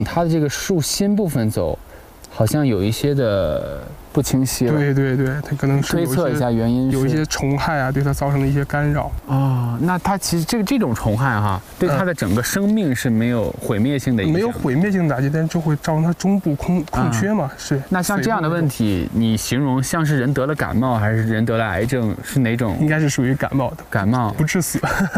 它的这个树心部分走，好像有一些的不清晰了。 对，它可能是推测一下原因， 有一些虫害啊，对它造成的一些干扰。 哦，那它其实这种虫害哈，对它的整个生命是没有毁灭性的影响， 没有毁灭性打击，但就会造成它中部空缺嘛。是。 那像这样的问题，你形容像是人得了感冒，还是人得了癌症，是哪种？ 应该是属于感冒的。 感冒不致死。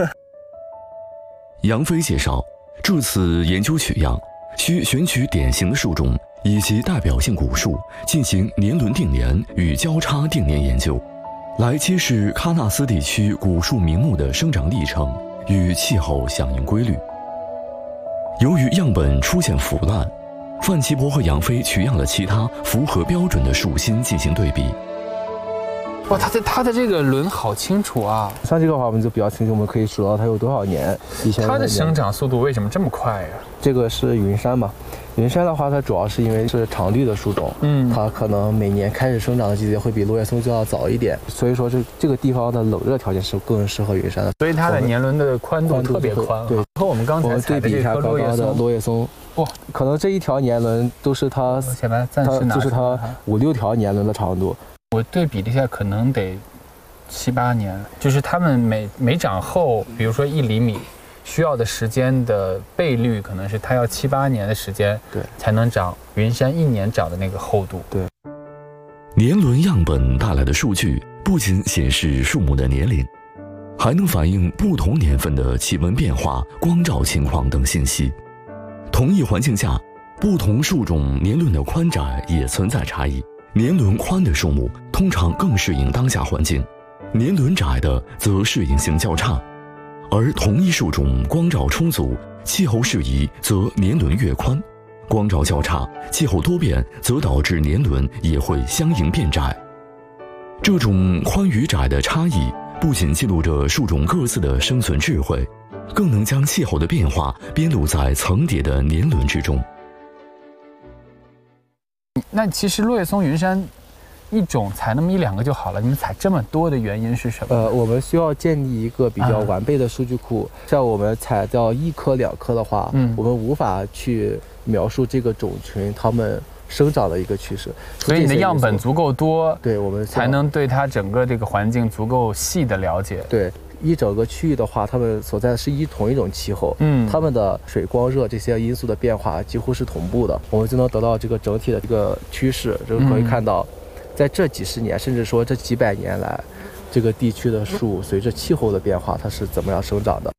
杨飞介绍，这次研究取样需选取典型的树种以及代表性古树，进行年轮定年与交叉定年研究，来揭示喀纳斯地区古树名木的生长历程与气候响应规律。由于样本出现腐烂，范奇博和杨飞取样了其他符合标准的树心进行对比。 哇，它的这个轮好清楚啊！ 像这个话，我们就比较清楚，我们可以数到它有多少年。 它的生长速度为什么这么快呀？ 这个是云杉嘛？云杉的话，它主要是因为是常绿的树种，它可能每年开始生长的季节会比落叶松就要早一点，所以说这个地方的冷热条件是更适合云杉的， 所以它的年轮的宽度特别宽。对，和我们刚才对比一下刚刚的落叶松，哇，可能这一条年轮都是它就是它5、6条年轮的长度。 我对比了一下，可能得7、8年，就是它们每长厚，比如说1厘米，需要的时间的倍率可能是它要7、8年的时间，对，才能长云杉1年长的那个厚度。 对， 年轮样本带来的数据不仅显示树木的年龄，还能反映不同年份的气温变化、光照情况等信息。同一环境下，不同树种年轮的宽窄也存在差异。年轮宽的树木通常更适应当下环境，年轮窄的则适应性较差。而同一树种光照充足、气候适宜，则年轮越宽；光照较差、气候多变，则导致年轮也会相应变窄。这种宽与窄的差异，不仅记录着树种各自的生存智慧，更能将气候的变化编录在层叠的年轮之中。 那其实落叶松、云杉一种采那么1、2个就好了，你们采这么多的原因是什么？ 我们需要建立一个比较完备的数据库。像我们采到1颗、2颗的话，我们无法去描述这个种群它们生长的一个趋势。 所以你的样本足够多， 对我们才能对它整个这个环境足够细的了解。 对。一整个区域的话，它们所在的是同一种气候，它们的水、光、热这些因素的变化几乎是同步的，我们就能得到这个整体的这个趋势，就可以看到，在这几十年，甚至说这几百年来，这个地区的树随着气候的变化，它是怎么样生长的。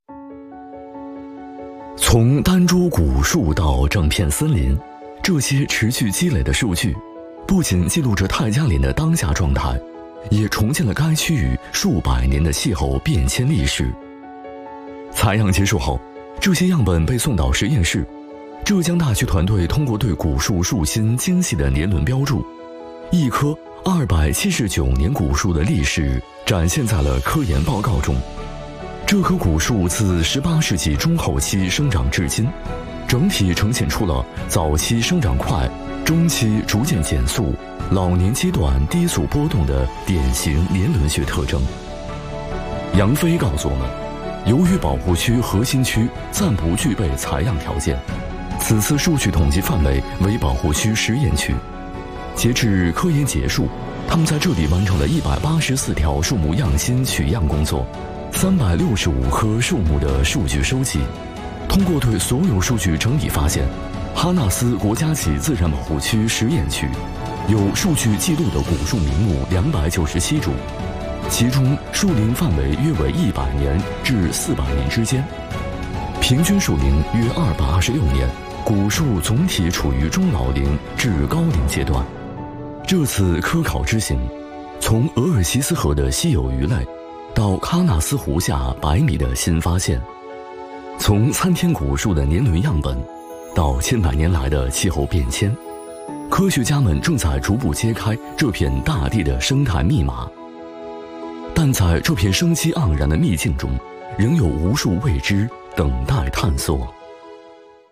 从单株古树到整片森林，这些持续积累的数据，不仅记录着泰加林的当下状态，也重建了该区域数百年的气候变迁历史。采样结束后，这些样本被送到实验室，浙江大学团队通过对古树树心精细的年轮标注，一棵279年古树的历史展现在了科研报告中。这棵古树自18世纪中后期生长至今，整体呈现出了早期生长快、中期逐渐减速、老年阶段低速波动的典型年轮学特征。杨飞告诉我们，由于保护区核心区暂不具备采样条件，此次数据统计范围为保护区实验区。截至科研结束，他们在这里完成了184条树木样心取样工作，365棵树木的数据收集。通过对所有数据整理发现，哈纳斯国家级自然保护区实验区有数据记录的古树名木297株，其中树龄范围约为100年至400年之间，平均树龄约226年，古树总体处于中老龄至高龄阶段。这次科考之行，从额尔齐斯河的稀有鱼类，到喀纳斯湖下100米的新发现，从参天古树的年轮样本，到千百年来的气候变迁，科学家们正在逐步揭开这片大地的生态密码。但在这片生机盎然的秘境中，仍有无数未知等待探索。